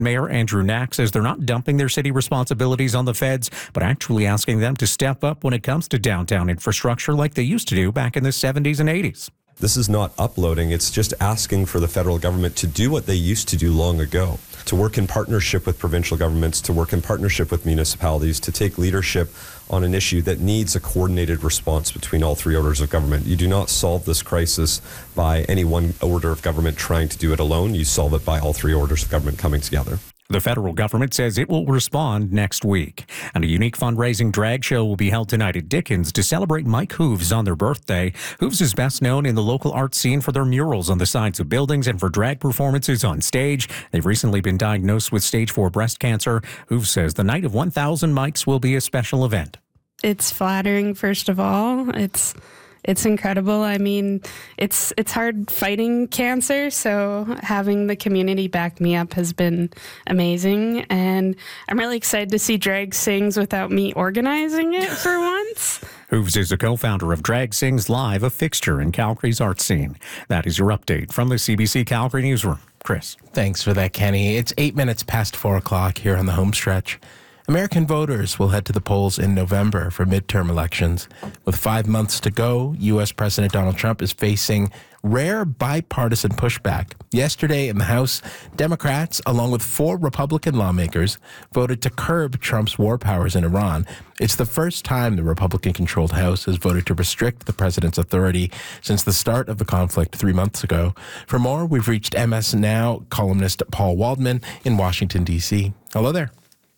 Mayor Andrew Knack says they're not dumping their city responsibilities on the feds, but actually asking them to step up when it comes to downtown infrastructure like they used to do back in the 70s and 80s. This is not uploading, it's just asking for the federal government to do what they used to do long ago, to work in partnership with provincial governments, to work in partnership with municipalities, to take leadership on an issue that needs a coordinated response between all three orders of government. You do not solve this crisis by any one order of government trying to do it alone. You solve it by all three orders of government coming together. The federal government says it will respond next week. And a unique fundraising drag show will be held tonight at Dickens to celebrate Mike Hooves on their birthday. Hooves is best known in the local art scene for their murals on the sides of buildings and for drag performances on stage. They've recently been diagnosed with stage 4 breast cancer. Hooves says the night of 1,000 mics will be a special event. It's flattering, first of all. It's incredible. I mean, it's hard fighting cancer, so having the community back me up has been amazing. And I'm really excited to see Drag Sings without me organizing it for once. Hooves is a co-founder of Drag Sings Live, a fixture in Calgary's art scene. That is your update from the CBC Calgary Newsroom. Chris. Thanks for that, Kenny. It's 8 minutes past 4 o'clock here on the home stretch. American voters will head to the polls in November for midterm elections. With 5 months to go, U.S. President Donald Trump is facing rare bipartisan pushback. Yesterday in the House, Democrats, along with 4 Republican lawmakers, voted to curb Trump's war powers in Iran. It's the first time the Republican-controlled House has voted to restrict the president's authority since the start of the conflict 3 months ago. For more, we've reached MS Now columnist Paul Waldman in Washington, D.C. Hello there.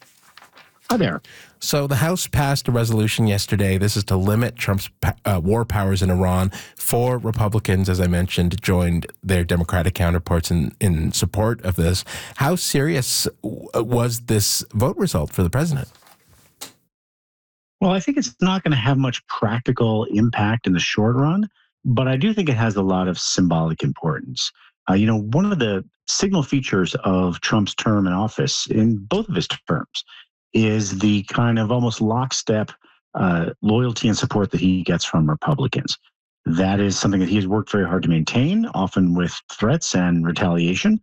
Hi there. So the House passed a resolution yesterday. This is to limit Trump's war powers in Iran. 4 Republicans, as I mentioned, joined their Democratic counterparts in support of this. How serious was this vote result for the president? Well, I think it's not going to have much practical impact in the short run, but I do think it has a lot of symbolic importance. One of the signal features of Trump's term in office, in both of his terms, is the kind of almost lockstep loyalty and support that he gets from Republicans. That is something that he has worked very hard to maintain, often with threats and retaliation.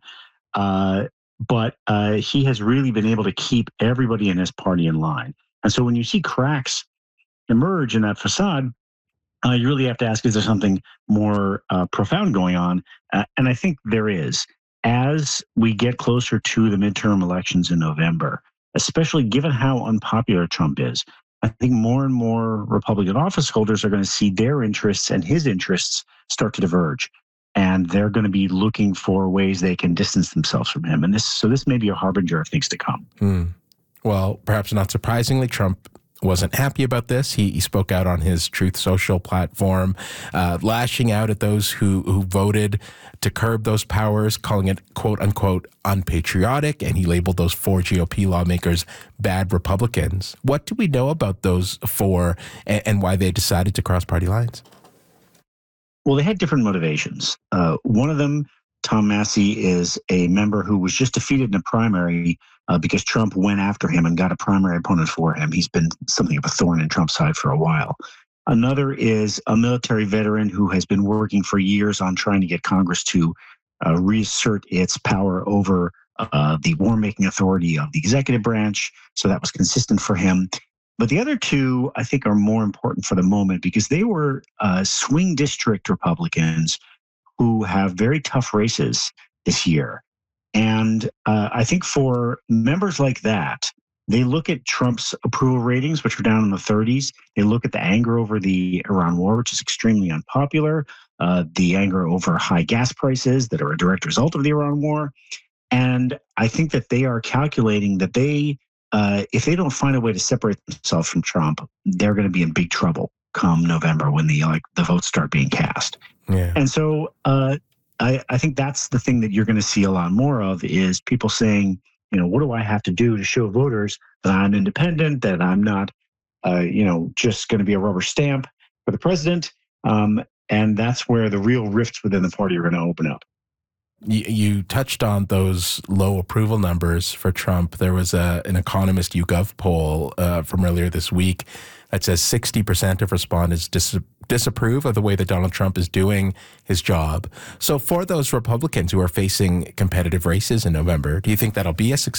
But he has really been able to keep everybody in his party in line. And so when you see cracks emerge in that facade, you really have to ask, is there something more profound going on? And I think there is. As we get closer to the midterm elections in November, especially given how unpopular Trump is, I think more and more Republican office holders are going to see their interests and his interests start to diverge. And they're going to be looking for ways they can distance themselves from him. And this may be a harbinger of things to come. Well, perhaps not surprisingly, Trump wasn't happy about this. He spoke out on his Truth Social platform, lashing out at those who voted to curb those powers, calling it, quote unquote, unpatriotic. And he labeled those 4 GOP lawmakers bad Republicans. What do we know about those 4 and why they decided to cross party lines? Well, they had different motivations. One of them, Tom Massey, is a member who was just defeated in a primary because Trump went after him and got a primary opponent for him. He's been something of a thorn in Trump's side for a while. Another is a military veteran who has been working for years on trying to get Congress to reassert its power over the war-making authority of the executive branch. So that was consistent for him. But the other 2, I think, are more important for the moment because they were swing district Republicans who have very tough races this year. And I think for members like that, they look at Trump's approval ratings, which are down in the 30s. They look at the anger over the Iran war, which is extremely unpopular, the anger over high gas prices that are a direct result of the Iran war. And I think that they are calculating that if they don't find a way to separate themselves from Trump, they're going to be in big trouble come November when the votes start being cast. Yeah. And so I think that's the thing that you're going to see a lot more of is people saying, what do I have to do to show voters that I'm independent, that I'm not, just going to be a rubber stamp for the president? And that's where the real rifts within the party are going to open up. You touched on those low approval numbers for Trump. There was an Economist YouGov poll from earlier this week that says 60% of respondents disapprove of the way that Donald Trump is doing his job. So for those Republicans who are facing competitive races in November, do you think that'll be a success?